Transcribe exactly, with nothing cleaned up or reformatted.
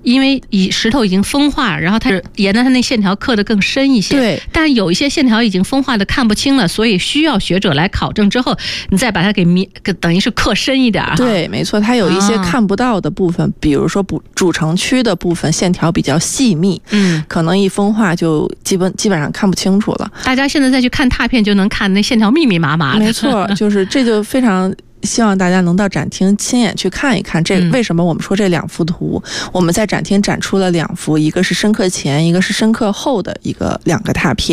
因为以石头已经风化，然后它沿着它那线条刻得更深一些。 对， 但有一些线条已经风化的看不清了，所以需要学者来考证之后，你再把它给密，等于是刻深一点。 对，没错，它有一些看不到的部分，啊、比如说主城区的部分线条比较细密， 嗯， 可能一风化就基本基本上看不清楚了。 大家现在再去看拓片，就能看那线条密密麻麻的。 没错，就是这就非常。希望大家能到展厅亲眼去看一看，这为什么我们说这两幅图，嗯、我们在展厅展出了两幅，一个是深刻前，一个是深刻后的一个两个拓片。